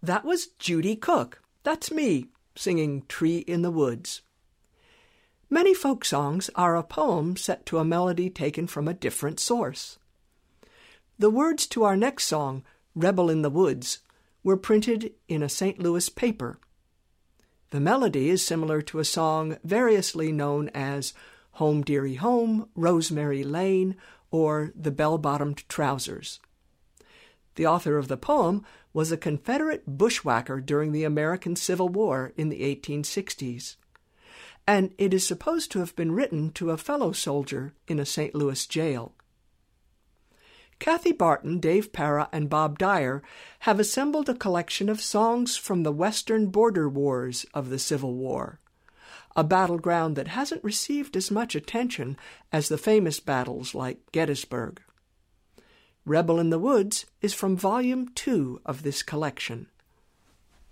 That was Judy Cook. That's me, singing Tree in the Woods. Many folk songs are a poem set to a melody taken from a different source. The words to our next song, Rebel in the Woods, were printed in a St. Louis paper. The melody is similar to a song variously known as Home Dearie Home, Rosemary Lane, or The Bell-Bottomed Trousers. The author of the poem was a Confederate bushwhacker during the American Civil War in the 1860s, and it is supposed to have been written to a fellow soldier in a St. Louis jail. Kathy Barton, Dave Para, and Bob Dyer have assembled a collection of songs from the Western border wars of the Civil War, a battleground that hasn't received as much attention as the famous battles like Gettysburg. Rebel in the Woods is from Volume 2 of this collection.